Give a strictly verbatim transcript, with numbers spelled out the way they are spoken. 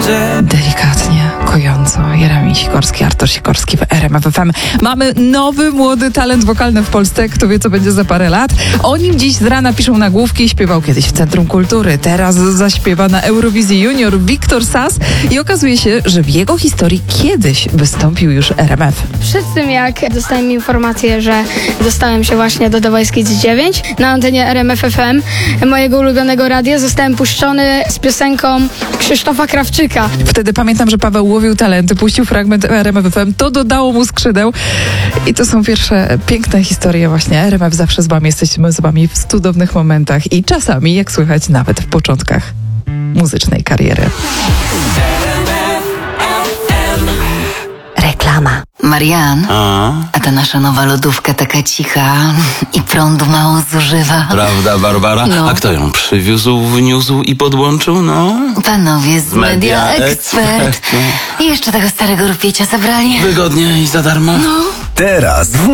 Delikatnie, kojąco. Jeremi Sikorski, Artur Sikorski w R M F F M. Mamy nowy, młody talent wokalny w Polsce. Kto wie, co będzie za parę lat. O nim dziś z rana piszą nagłówki. Śpiewał kiedyś w Centrum Kultury. Teraz zaśpiewa na Eurowizji Junior Wiktor Sas. I okazuje się, że w jego historii kiedyś wystąpił już R M F. Przed tym, jak dostałem informację, że dostałem się właśnie do The Voice Kids dziewięć na antenie R M F F M, mojego ulubionego radia, zostałem puszczony z piosenką Krzysztofa Krawczyka. Wtedy pamiętam, że Paweł łowił talenty, puścił fragment R M F F M, to dodało mu skrzydeł. I to są pierwsze piękne historie właśnie. R M F zawsze z wami, jesteśmy z wami w cudownych momentach i czasami, jak słychać, nawet w początkach muzycznej kariery. Reklama. Marian, A? a ta nasza nowa lodówka taka cicha i prądu mało zużywa. Prawda, Barbara? No. A kto ją przywiózł, wniósł i podłączył? No? Panowie z Media Expert. I jeszcze tego starego rupiecia zabrali. Wygodnie i za darmo? Teraz w